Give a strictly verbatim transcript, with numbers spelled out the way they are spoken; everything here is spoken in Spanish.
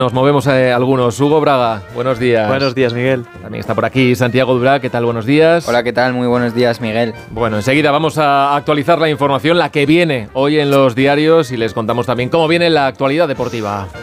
Nos movemos eh, algunos. Hugo Braga, buenos días. Buenos días, Miguel. También está por aquí Santiago Dubra, ¿qué tal? Buenos días. Hola, ¿qué tal? Muy buenos días, Miguel. Bueno, enseguida vamos a actualizar la información, la que viene hoy en los diarios, y les contamos también cómo viene la actualidad deportiva.